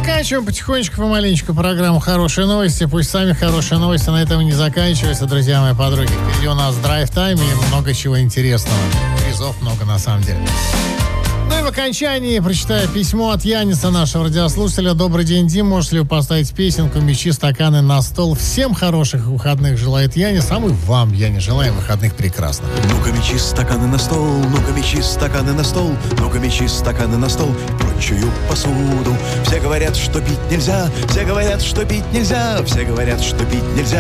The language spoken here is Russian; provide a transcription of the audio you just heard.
Заканчиваем потихонечку, помаленечку программу «Хорошие новости». Пусть сами хорошие новости на этом не заканчиваются, друзья мои подруги. Впереди у нас драйв-тайм и много чего интересного. Призов много на самом деле. Ну и в окончании прочитаю письмо от Яниса, нашего радиослушателя. Добрый день, Дим. Можете ли вы поставить песенку «Мячи, стаканы на стол»? Всем хороших выходных желает Янис, а мы вам, Янис, желаем выходных прекрасных. Ну-ка, мячи, стаканы на стол, ну-ка, мячи, стаканы на стол, ну-ка, мячи, стаканы на стол, прочую посуду. Все говорят, что пить нельзя, все говорят, что пить нельзя, все говорят, что пить нельзя.